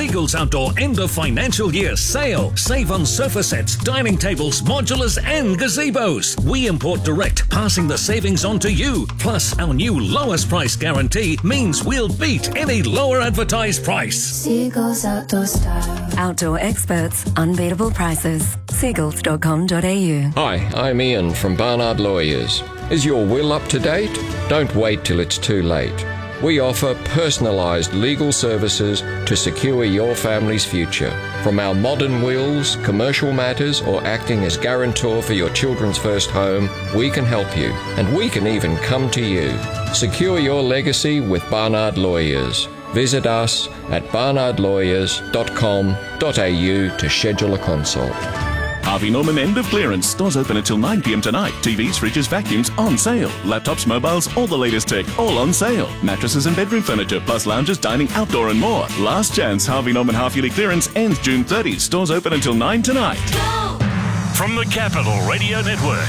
Seagulls Outdoor end of financial year sale. Save on sofa sets, dining tables, modulars and gazebos. We import direct, passing the savings on to you. Plus, our new lowest price guarantee means we'll beat any lower advertised price. Seagulls Outdoor Style. Outdoor experts, unbeatable prices. Seagulls.com.au. Hi, I'm Ian from Barnard Lawyers. Is your will up to date? Don't wait till it's too late. We offer personalised legal services to secure your family's future. From our modern wills, commercial matters, or acting as guarantor for your children's first home, we can help you, and we can even come to you. Secure your legacy with Barnard Lawyers. Visit us at barnardlawyers.com.au to schedule a consult. Harvey Norman end of clearance. Stores open until 9 p.m. tonight. TVs, fridges, vacuums on sale. Laptops, mobiles, all the latest tech, all on sale. Mattresses and bedroom furniture, plus lounges, dining, outdoor and more. Last chance Harvey Norman half-yearly clearance ends June 30. Stores open until 9 tonight. From the Capital Radio Network,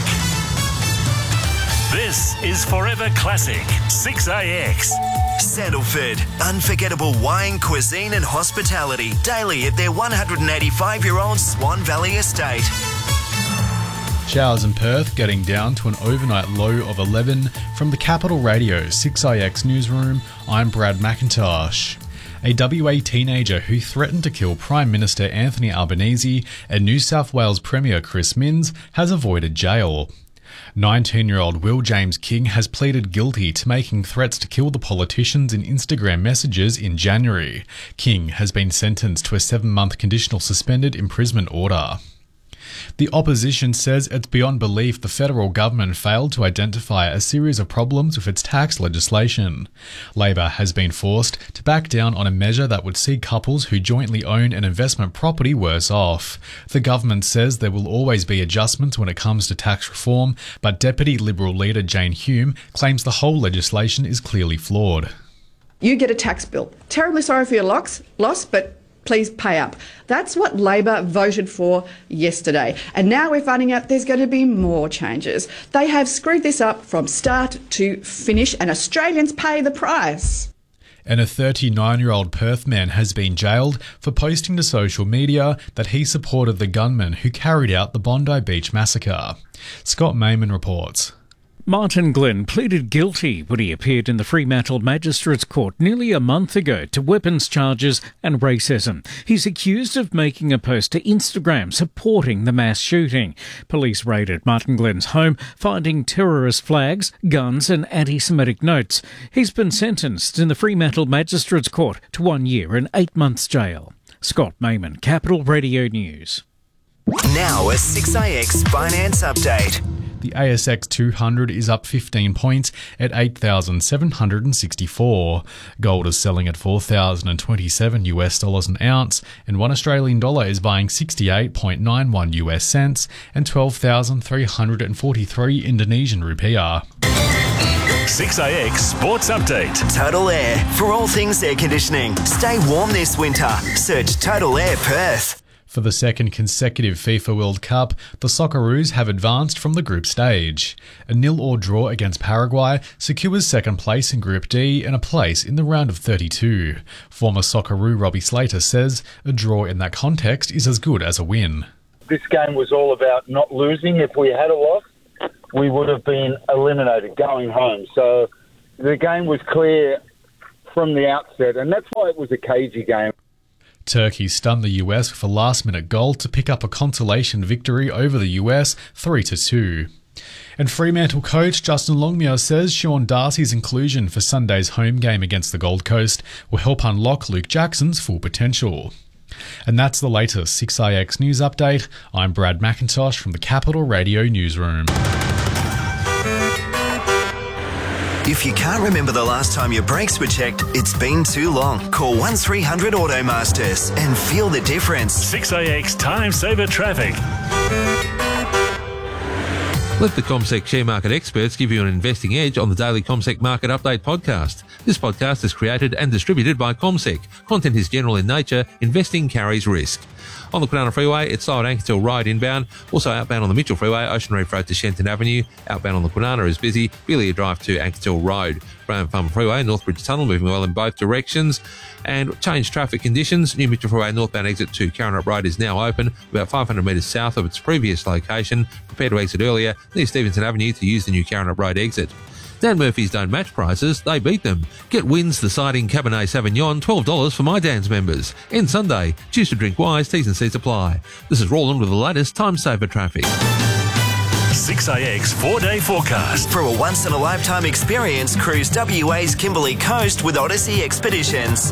this is Forever Classic 6AX. Sandalford, unforgettable wine, cuisine and hospitality daily at their 185-year-old Swan Valley estate. Showers in Perth getting down to an overnight low of 11. From the Capital Radio 6IX newsroom, I'm Brad McIntosh. A WA teenager who threatened to kill Prime Minister Anthony Albanese and New South Wales Premier Chris Minns has avoided jail. 19-year-old Will James King has pleaded guilty to making threats to kill the politicians in Instagram messages in January. King has been sentenced to a 7-month conditional suspended imprisonment order. The opposition says it's beyond belief the federal government failed to identify a series of problems with its tax legislation. Labor has been forced to back down on a measure that would see couples who jointly own an investment property worse off. The government says there will always be adjustments when it comes to tax reform, but Deputy Liberal leader Jane Hume claims the whole legislation is clearly flawed. You get a tax bill. Terribly sorry for your loss, but please pay up. That's what Labor voted for yesterday. And now we're finding out there's going to be more changes. They have screwed this up from start to finish, and Australians pay the price. And a 39-year-old Perth man has been jailed for posting to social media that he supported the gunman who carried out the Bondi Beach massacre. Scott Mayman reports. Martin Glenn pleaded guilty when he appeared in the Fremantle Magistrates Court nearly a month ago to weapons charges and racism. He's accused of making a post to Instagram supporting the mass shooting. Police raided Martin Glenn's home, finding terrorist flags, guns and anti-Semitic notes. He's been sentenced in the Fremantle Magistrates Court to 1 year and 8 months jail. Scott Mayman, Capital Radio News. Now a 6IX finance update. The ASX 200 is up 15 points at 8,764. Gold is selling at $4,027 an ounce, and $1 Australian dollar is buying 68.91 US cents and 12,343 Indonesian rupiah. 6AX Sports Update. Total Air, for all things air conditioning. Stay warm this winter. Search Total Air Perth. For the second consecutive FIFA World Cup, the Socceroos have advanced from the group stage. A 0-0 draw against Paraguay secures second place in Group D and a place in the round of 32. Former Socceroo Robbie Slater says a draw in that context is as good as a win. This game was all about not losing. If we had a loss, we would have been eliminated going home. So the game was clear from the outset, and that's why it was a cagey game. Turkey stunned the US with a last-minute goal to pick up a consolation victory over the US 3-2. And Fremantle coach Justin Longmuir says Sean Darcy's inclusion for Sunday's home game against the Gold Coast will help unlock Luke Jackson's full potential. And that's the latest 6IX News Update. I'm Brad McIntosh from the Capital Radio Newsroom. If you can't remember the last time your brakes were checked, it's been too long. Call 1300 Automasters and feel the difference. 6AX Time Saver Traffic. Let the CommSec share market experts give you an investing edge on the daily CommSec Market Update podcast. This podcast is created and distributed by CommSec. Content is general in nature. Investing carries risk. On the Kwinana Freeway, it's slow at Ankersell Road inbound. Also outbound on the Mitchell Freeway, Ocean Reef Road to Shenton Avenue. Outbound on the Kwinana is busy. Belia Drive to Ankersell Road. Brown Farm Freeway, Northbridge Tunnel, moving well in both directions. And changed traffic conditions. New Mitchell Freeway northbound exit to Karrinyup Road is now open, about 500 metres south of its previous location. Prepare to exit earlier near Stevenson Avenue to use the new Karrinyup Road exit. Dan Murphy's don't match prices, they beat them. Get Wins the Siding Cabernet Sauvignon, $12 for My Dan's members. End Sunday. Choose to drink wise, T's and C's apply. This is Roland with the latest Time Saver traffic. 6AX 4-day forecast. For a once-in-a-lifetime experience, cruise WA's Kimberley Coast with Odyssey Expeditions.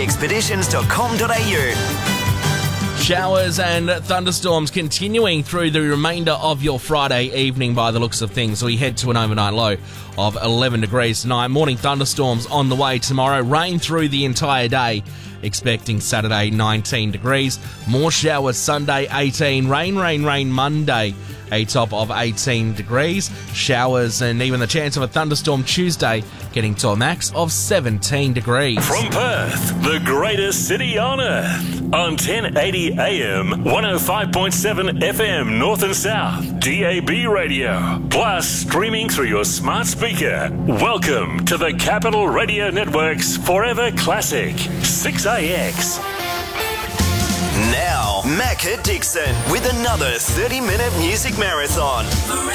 odysseyexpeditions.com.au. Showers and thunderstorms continuing through the remainder of your Friday evening by the looks of things. We head to an overnight low of 11 degrees tonight. Morning thunderstorms on the way tomorrow. Rain through the entire day. Expecting Saturday 19 degrees. More showers Sunday 18. Rain Monday. A top of 18 degrees. Showers and even the chance of a thunderstorm Tuesday, getting to a max of 17 degrees. From Perth, the greatest city on earth. On 1080 AM, 105.7 FM North and South, DAB radio. Plus streaming through your smart speaker. Welcome to the Capital Radio Network's Forever Classic, 6AX. Now, Macca Dixon with another 30-minute music marathon.